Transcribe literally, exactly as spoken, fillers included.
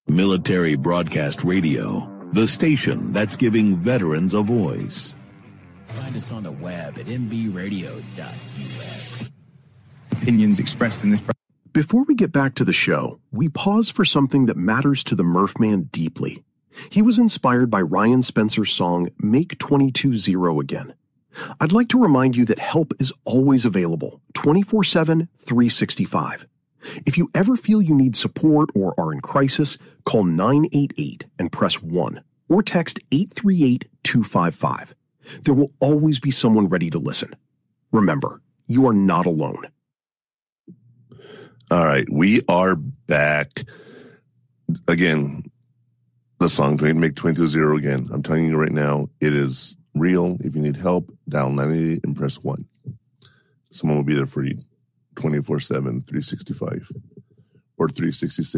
Military Broadcast Radio, the station that's giving veterans a voice. Find us on the web at m b radio dot u s. Opinions expressed in this. Before we get back to the show, we pause for something that matters to the Murph Man deeply. He was inspired by Ryan Spencer's song, Make twenty-two zero Again. I'd like to remind you that help is always available, twenty-four seven, three sixty-five. If you ever feel you need support or are in crisis, call nine eight eight and press one, or text eight three eight, two five five. There will always be someone ready to listen. Remember, you are not alone. All right, we are back. Again, the song Make twenty-two zero Again. I'm telling you right now, it is real. If you need help, dial nine eight eight and press one. Someone will be there for you twenty-four seven, three sixty-five or three sixty-six.